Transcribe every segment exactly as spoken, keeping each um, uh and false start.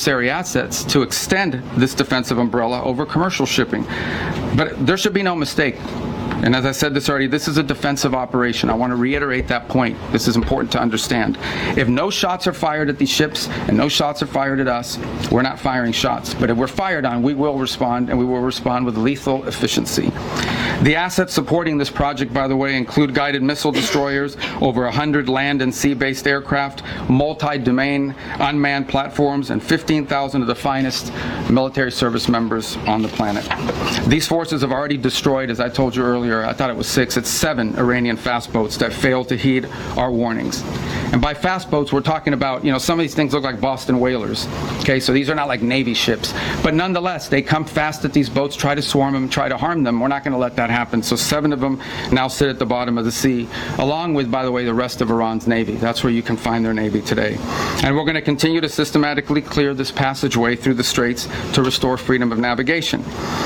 necessary assets to extend this defensive umbrella over commercial shipping. But there should be no mistake. And as I said this already, this is a defensive operation. I want to reiterate that point. This is important to understand. If no shots are fired at these ships and no shots are fired at us, we're not firing shots. But if we're fired on, we will respond, and we will respond with lethal efficiency. The assets supporting this project, by the way, include guided missile destroyers, over one hundred land and sea-based aircraft, multi-domain unmanned platforms, and fifteen thousand of the finest military service members on the planet. These forces have already destroyed, as I told you earlier, I thought it was six, it's seven Iranian fast boats that failed to heed our warnings. And by fast boats, we're talking about, you know, some of these things look like Boston whalers. Okay, so these are not like Navy ships. But nonetheless, they come fast at these boats, try to swarm them, try to harm them. We're not going to let that happen. So seven of them now sit at the bottom of the sea, along with, by the way, the rest of Iran's Navy. That's where you can find their Navy today. And we're going to continue to systematically clear this passageway through the straits to restore freedom of navigation.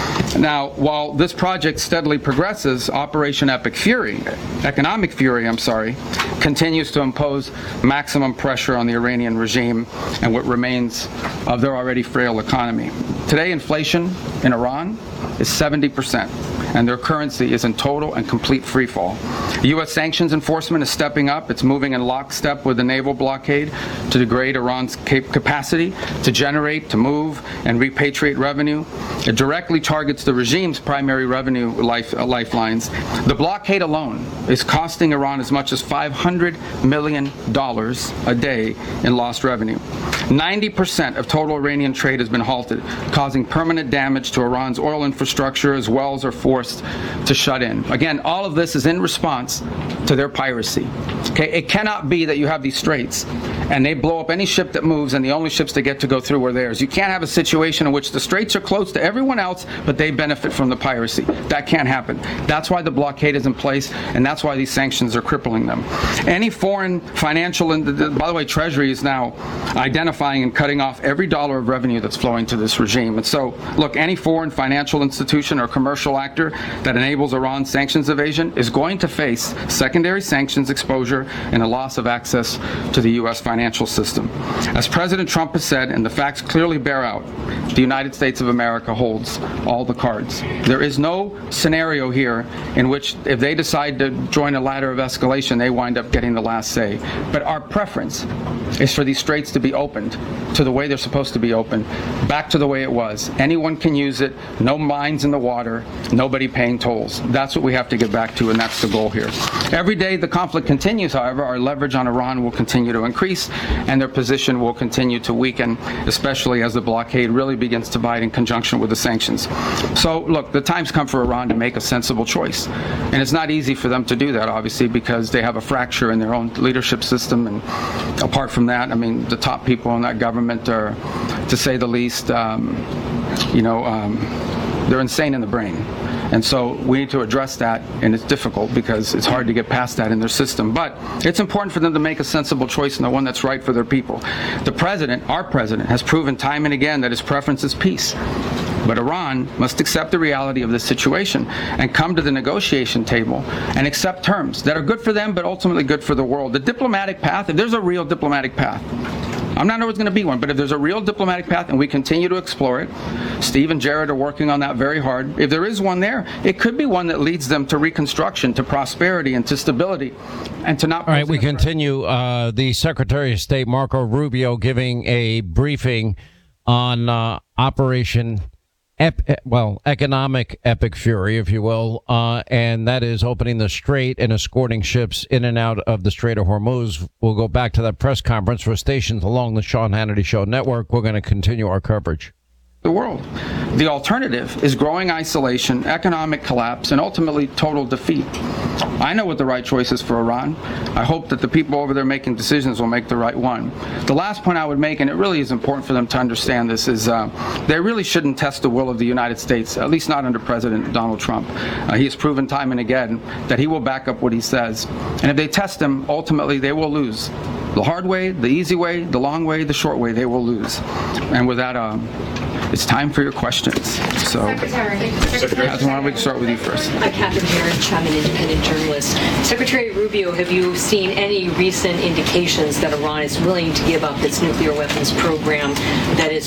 Now, while this project steadily progresses, Operation Epic Fury, Economic Fury, I'm sorry, continues to impose maximum pressure on the Iranian regime and what remains of their already frail economy. Today, inflation in Iran is seventy percent, and their currency is in total and complete freefall. U S sanctions enforcement is stepping up. It's moving in lockstep with the naval blockade to degrade Iran's capacity to generate, to move, and repatriate revenue. It directly targets the regime's primary revenue life, uh, lifelines. The blockade alone is costing Iran as much as five hundred million dollars a day in lost revenue. ninety percent of total Iranian trade has been halted, causing permanent damage to Iran's oil infrastructure as wells are forced to shut in. Again, all of this is in response to their piracy. Okay, it cannot be that you have these straits and they blow up any ship that moves and the only ships that get to go through are theirs. You can't have a situation in which the straits are closed to everyone else, but they benefit from the piracy. That can't happen. That's why the blockade is in place, and that's why these sanctions are crippling them. Any foreign financial, and by the way, Treasury is now identifying and cutting off every dollar of revenue that's flowing to this regime. And so, look, any foreign financial institution or commercial actor that enables Iran's sanctions evasion is going to face secondary sanctions exposure and a loss of access to the U S financial system. As President Trump has said, and the facts clearly bear out, the United States of America holds all the cards. There is no scenario here in which if they decide to join a ladder of escalation, they wind up getting the last say. But our preference is for these straits to be opened to the way they're supposed to be opened, back to the way it was. Anyone can use it, no mines in the water, nobody paying tolls. That's what we have to get back to, and that's the goal here. Every day the conflict continues, however, our leverage on Iran will continue to increase, and their position will continue to weaken, especially as the blockade really begins to bite in conjunction with the sanctions. So, look, the time's come for Iran to make a sensible choice. And it's not easy for them to do that, obviously, because they have a fracture in their own leadership system. And apart from that, I mean, the top people in that government are, to say the least, um, you know, um, they're insane in the brain. And so we need to address that, and it's difficult because it's hard to get past that in their system. But it's important for them to make a sensible choice and the one that's right for their people. The president, our president, has proven time and again that his preference is peace. But Iran must accept the reality of this situation and come to the negotiation table and accept terms that are good for them but ultimately good for the world. The diplomatic path, if there's a real diplomatic path, I'm not always going to be one, but if there's a real diplomatic path and we continue to explore it, Steve and Jared are working on that very hard. If there is one there, it could be one that leads them to reconstruction, to prosperity, and to stability, and to not... All right, we continue. Uh, the Secretary of State, Marco Rubio, giving a briefing on uh, Operation... Ep- well, economic epic fury, if you will, uh, and that is opening the strait and escorting ships in and out of the Strait of Hormuz. We'll go back to that press conference for stations along the Sean Hannity Show network. We're going to continue our coverage. The world. The alternative is growing isolation, economic collapse, and ultimately total defeat. I know what the right choice is for Iran. I hope that the people over there making decisions will make the right one. The last point I would make, and it really is important for them to understand this, is uh, they really shouldn't test the will of the United States, at least not under President Donald Trump. Uh, he has proven time and again that he will back up what he says. And if they test him, ultimately they will lose. The hard way, the easy way, the long way, the short way, they will lose. And with that, um, it's time for your questions. So, Secretary, Secretary, why don't we start with you first? I'm Catherine Herridge. I'm an independent journalist. Secretary Rubio, have you seen any recent indications that Iran is willing to give up its nuclear weapons program that is